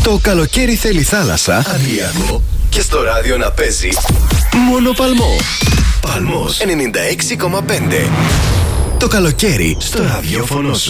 Το καλοκαίρι θέλει θάλασσα, Αντριακό, και στο ράδιο να παίζει μόνο Παλμό. Παλμός 96,5. Το καλοκαίρι στο ραδιόφωνο σου.